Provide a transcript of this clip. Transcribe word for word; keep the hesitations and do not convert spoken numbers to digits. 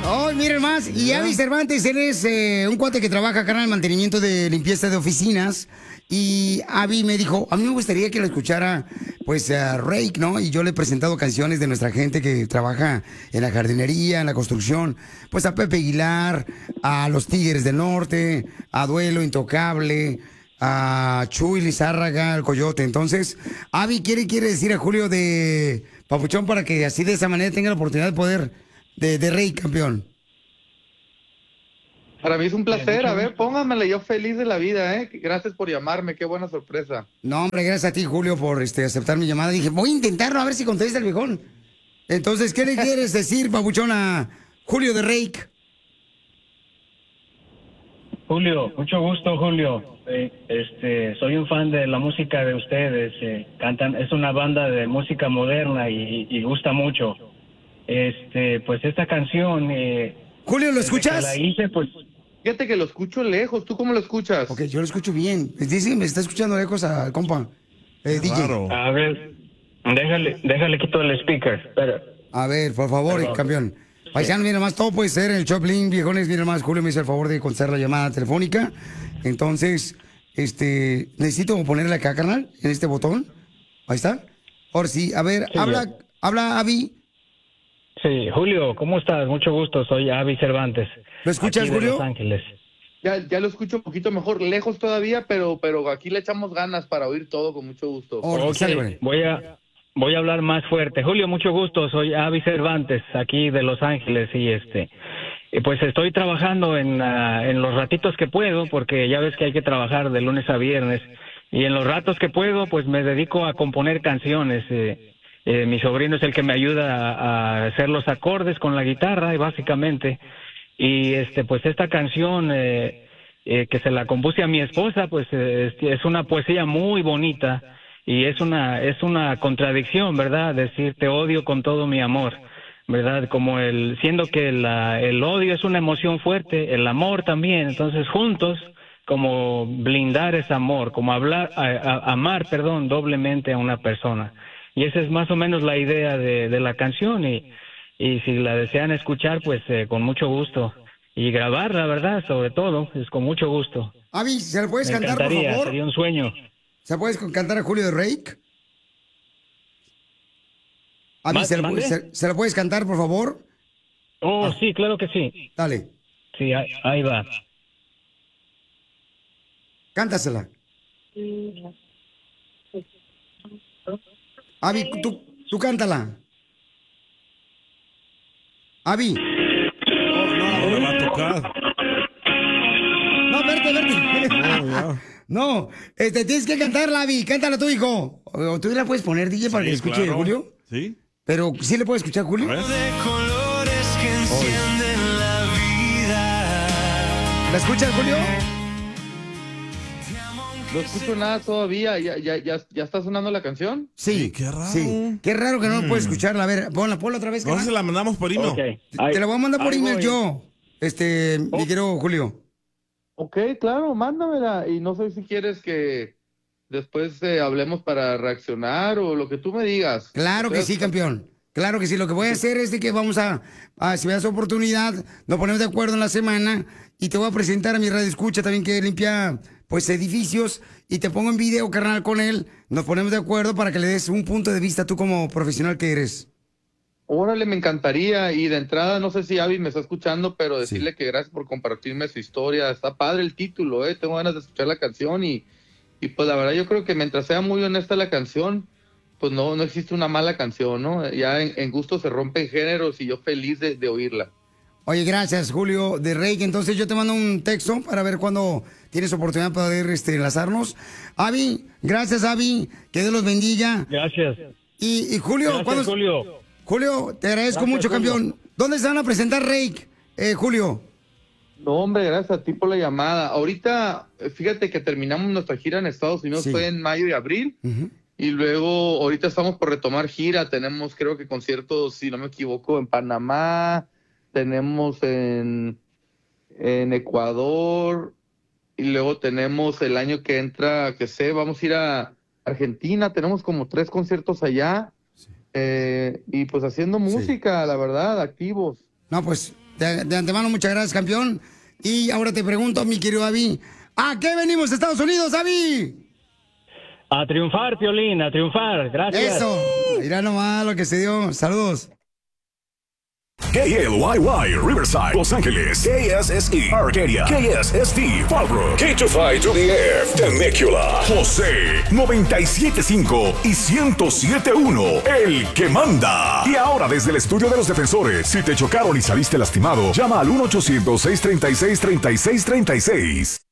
Oh, miren más. Y Avi Cervantes, él es eh, un cuate que trabaja acá en el mantenimiento de limpieza de oficinas. Y Avi me dijo, a mí me gustaría que lo escuchara, pues, a Rake, ¿no? Y yo le he presentado canciones de nuestra gente que trabaja en la jardinería, en la construcción. Pues a Pepe Aguilar, a los Tigres del Norte, a Duelo Intocable, a Chuy Lizárraga, el Coyote. Entonces, Avi quiere, quiere decir a Julio de Papuchón para que así de esa manera tenga la oportunidad de poder, de, de Rake, campeón. Para mí es un placer, a ver, póngamela, yo feliz de la vida, ¿eh? Gracias por llamarme, qué buena sorpresa. No, hombre, gracias a ti, Julio, por este, aceptar mi llamada. Dije, voy a intentarlo, a ver si contesta el viejón. Entonces, ¿qué le quieres decir, Papuchón, a Julio de Rake? Julio, mucho gusto, Julio. Eh, este, soy un fan de la música de ustedes. Eh, cantan, es una banda de música moderna y, y gusta mucho. Este, pues esta canción... Eh, Julio, ¿lo escuchas? La hice, pues... Fíjate que lo escucho lejos, ¿tú cómo lo escuchas? Ok, yo lo escucho bien. Dice que me está escuchando lejos al compa. Eh, D J. Claro. A ver, déjale, déjale quito el speaker. Espera. A ver, por favor, Perdón. campeón. Paisano, mira más, todo puede ser en el Choplin, viejones, mira más, Julio me hizo el favor de contestar la llamada telefónica. Entonces, este, necesito ponerle acá, carnal, en este botón. Ahí está. Ahora sí, a ver, Sí, habla, ya. habla, Avi. Sí, Julio, ¿cómo estás? Mucho gusto, soy Avi Cervantes. ¿Lo escuchas, aquí de Julio? Los Ángeles. Ya, ya lo escucho un poquito mejor, lejos todavía, pero, pero aquí le echamos ganas para oír todo con mucho gusto. Ok, voy a, voy a hablar más fuerte. Julio, mucho gusto, soy Avi Cervantes, aquí de Los Ángeles, y este, eh, pues estoy trabajando en, uh, en los ratitos que puedo, porque ya ves que hay que trabajar de lunes a viernes, y en los ratos que puedo, pues me dedico a componer canciones. Eh, eh, mi sobrino es el que me ayuda a, a hacer los acordes con la guitarra, y básicamente, y este, pues esta canción eh, eh, que se la compuse a mi esposa, pues eh, es, es una poesía muy bonita. Y es una es una contradicción, ¿verdad? Decir te odio con todo mi amor, ¿verdad? Como el siendo que la, el odio es una emoción fuerte, el amor también. Entonces juntos como blindar ese amor, como hablar a, a, amar, perdón, doblemente a una persona. Y esa es más o menos la idea de, de la canción y y si la desean escuchar, pues eh, con mucho gusto y grabarla, ¿verdad? Sobre todo, es con mucho gusto. Avi, ¿se lo puedes Me cantar, por encantaría, favor? sería un sueño. ¿Se puedes cantar a Julio de Rake? Avi, ¿se, lo ¿Mande? puedes- se, se lo puedes cantar, por favor? Oh, Ah. sí, claro que sí. Dale, Sí, ahí, ahí va. cántasela. Avi, tú, tú cántala. Avi. No le va a tocar. No, verte, verte. No, este, tienes que cantarla, Avi. Cántala tú, hijo. O, o tú la puedes poner, D J, para que Sí, escuche, claro. Julio. Sí. Pero, ¿sí le puede escuchar, Julio? A ver. De colores que encienden la vida. ¿La escuchas, Julio? No escucho nada todavía, ¿ya, ya, ya, ya está sonando la canción? Sí, qué raro. Sí, qué raro que no Mm. puedes escucharla. A ver, ponla, ponla otra vez. No carnal. se la mandamos por email. Ok. Te, te la voy a mandar por Ahí email voy. yo, este, mi querido Julio. Ok, claro, mándamela. Y no sé si quieres que después eh, hablemos para reaccionar o lo que tú me digas. Claro que sí, campeón. Claro que sí. Lo que voy a hacer es de que vamos a, a si me das oportunidad, nos ponemos de acuerdo en la semana y te voy a presentar a mi radio escucha también que limpia pues edificios y te pongo en video, carnal, con él. Nos ponemos de acuerdo para que le des un punto de vista tú como profesional que eres. Órale, me encantaría. Y de entrada, no sé si Avi me está escuchando, pero decirle que gracias por compartirme su historia. Está padre el título, ¿eh? Tengo ganas de escuchar la canción y, y pues la verdad yo creo que mientras sea muy honesta la canción, pues no, no existe una mala canción, ¿no? Ya en, en gusto se rompen géneros y yo feliz de, de oírla. Oye, gracias, Julio de Rey. Entonces yo te mando un texto para ver cuándo tienes oportunidad para poder este, enlazarnos. Avi, gracias, Avi. Que Dios los bendiga. Gracias. Y, y Julio, Gracias, ¿cuándo- Julio. Julio, te agradezco Gracias, mucho, Julio. campeón. ¿Dónde se van a presentar, Rake, eh, Julio? No, hombre, gracias a ti por la llamada. Ahorita, eh, fíjate que terminamos nuestra gira en Estados Unidos, Sí. fue en mayo y abril. Y luego, ahorita estamos por retomar gira. Tenemos, creo que conciertos, si no me equivoco, en Panamá. Tenemos en, en Ecuador. Y luego tenemos el año que entra, que sé, vamos a ir a Argentina. Tenemos como tres conciertos allá. Eh, y pues haciendo música, la verdad, activos. No, pues De, de antemano, muchas gracias, campeón. Y ahora te pregunto, mi querido Avi, ¿a qué venimos a Estados Unidos, Avi? A triunfar, Piolín, a triunfar. Gracias. Eso. Mira nomás lo que se dio. Saludos. K L Y Y, Riverside, Los Ángeles. K S S E, Arcadia. K S S T, Fallbrook. K two five to the F, Temecula. José, noventa y siete punto cinco y ciento siete punto uno, el que manda. Y ahora desde el estudio de los defensores, si te chocaron y saliste lastimado, llama al uno ochocientos, seiscientos treinta y seis, treinta y seis treinta y seis.